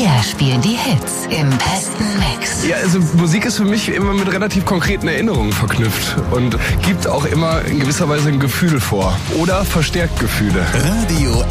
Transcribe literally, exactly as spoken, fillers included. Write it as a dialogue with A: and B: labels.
A: Wir spielen die Hits im besten Mix.
B: Ja, also Musik ist für mich immer mit relativ konkreten Erinnerungen verknüpft und gibt auch immer in gewisser Weise ein Gefühl vor oder verstärkt Gefühle.
C: Radio